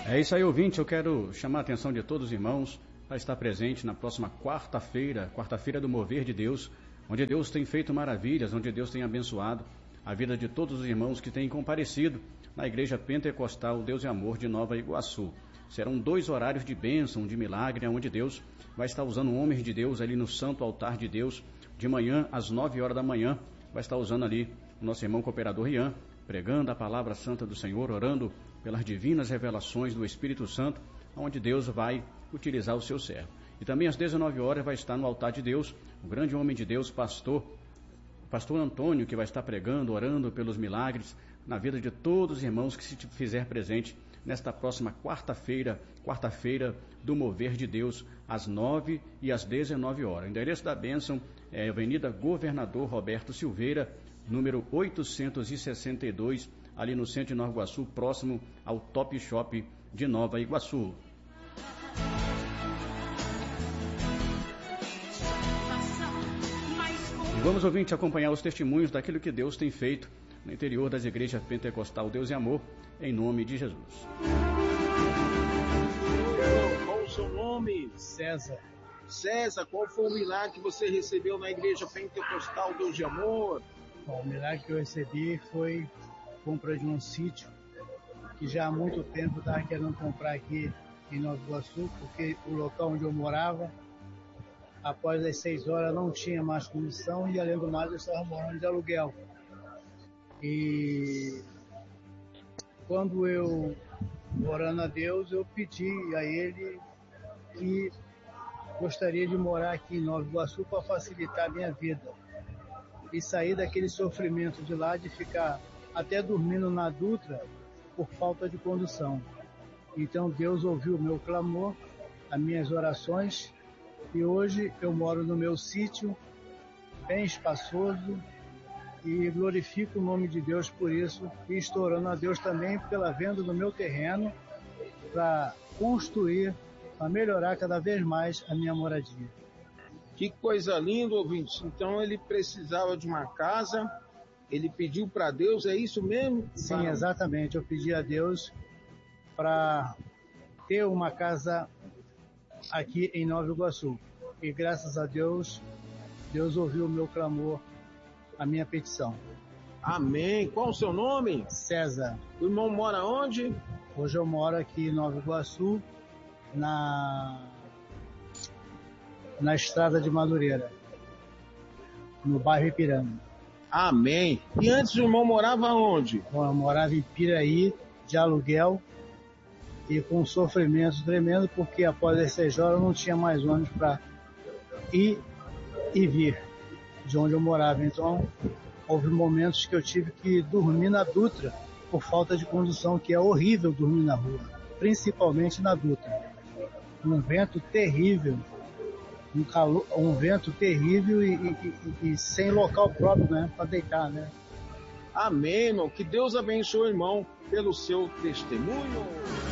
É isso aí, ouvinte. Eu quero chamar a atenção de todos os irmãos para estar presente na próxima quarta-feira, quarta-feira do Mover de Deus, onde Deus tem feito maravilhas, onde Deus tem abençoado a vida de todos os irmãos que têm comparecido na Igreja Pentecostal Deus e Amor de Nova Iguaçu. Serão 2 horários de bênção, de milagre, onde Deus vai estar usando homens de Deus ali no santo altar de Deus. De manhã, às 9 horas da manhã, vai estar usando ali o nosso irmão cooperador Rian, pregando a palavra santa do Senhor, orando pelas divinas revelações do Espírito Santo, onde Deus vai utilizar o seu servo. E também às 19 horas vai estar no altar de Deus, o grande homem de Deus, pastor Antônio, que vai estar pregando, orando pelos milagres na vida de todos os irmãos que se fizer presente nesta próxima quarta-feira do Mover de Deus, às 9 e às 19 horas. O endereço da bênção é Avenida Governador Roberto Silveira, número 862, ali no centro de Nova Iguaçu, próximo ao Top Shop de Nova Iguaçu. E vamos, ouvinte, acompanhar os testemunhos daquilo que Deus tem feito no interior das igrejas Pentecostal Deus e Amor, em nome de Jesus. Qual o seu nome? César. César, qual foi o milagre que você recebeu na igreja Pentecostal Deus e Amor? Bom, o milagre que eu recebi foi compra de um sítio que já há muito tempo estava querendo comprar aqui em Nova Iguaçu, porque o local onde eu morava, após as 6 horas, não tinha mais condição e, além do mais, eu estava morando de aluguel. E quando eu, orando a Deus, eu pedi a Ele que gostaria de morar aqui em Nova Iguaçu para facilitar a minha vida e sair daquele sofrimento de lá, de ficar até dormindo na Dutra por falta de condução. Então Deus ouviu o meu clamor, as minhas orações, e hoje eu moro no meu sítio, bem espaçoso, e glorifico o nome de Deus por isso, e estou orando a Deus também pela venda do meu terreno, para construir, para melhorar cada vez mais a minha moradia. Que coisa linda, ouvinte. Então ele precisava de uma casa, ele pediu para Deus, é isso mesmo? Sim, exatamente. Eu pedi a Deus para ter uma casa aqui em Nova Iguaçu. E graças a Deus, Deus ouviu o meu clamor, a minha petição. Amém. Qual o seu nome? César. O irmão mora onde? Hoje eu moro aqui em Nova Iguaçu, na estrada de Madureira, no bairro Ipiranga. Amém. E antes o irmão morava onde? Bom, eu morava em Piraí, de aluguel, e com um sofrimento tremendo, porque após as 6 horas eu não tinha mais ônibus para ir e vir de onde eu morava. Então, houve momentos que eu tive que dormir na Dutra por falta de condução, que é horrível dormir na rua, principalmente na Dutra. Um vento terrível, um vento terrível e sem local próprio, né, para deitar, né? Amém, irmão. Que Deus abençoe, irmão, pelo seu testemunho.